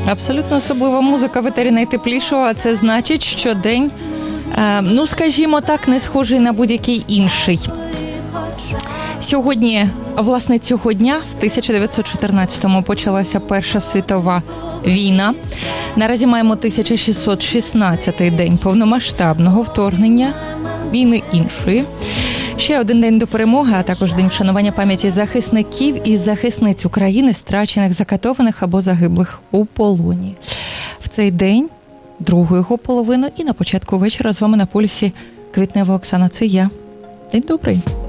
Абсолютно особлива музика в етері найтеплішого, а це значить, що день, скажімо так, не схожий на будь-який інший. Сьогодні, власне, цього дня, в 1914-му почалася Перша світова війна. Наразі маємо 1616-й день повномасштабного вторгнення, війни іншої. Ще один день до перемоги, а також день вшанування пам'яті захисників і захисниць України, страчених, закатованих або загиблих у полоні. В цей день, другу його половину і на початку вечора з вами на полюсі Квітнева Оксана. Це я. День добрий.